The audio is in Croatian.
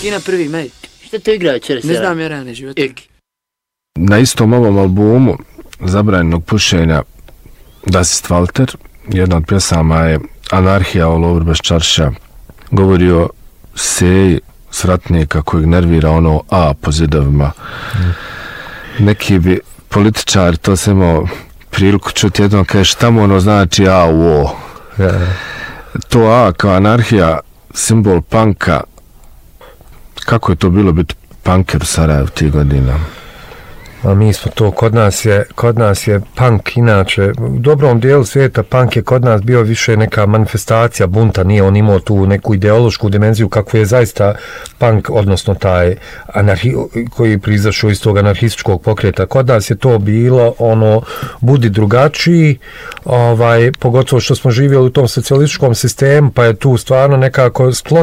Kina prvi, mej. Šta to igra večeras? Ne znam ja rane života. Na istom ovom albumu Zabranjenog pušenja Dasist Walter, jedna od pjesama je Anarhija all over bez čarša. Govori o Seji svratnika kojeg nervira ono A po zidovima. Neki bi političar to se imao priliku čuti jednom, kaže šta mu ono znači A u O. To A kao anarhija, simbol panka. Kako je to bilo biti panker u Sarajevu tih godina? A mi smo to, kod nas je punk inače, u dobrom dijelu svijeta punk je kod nas bio više neka manifestacija bunta, nije on imao tu neku ideološku dimenziju kakvu je zaista punk, odnosno taj koji prizašao iz tog anarhističkog pokreta. Kod nas je to bilo ono, budi drugačiji, pogotovo što smo živjeli u tom socijalističkom sistemu, pa je tu stvarno nekako sklon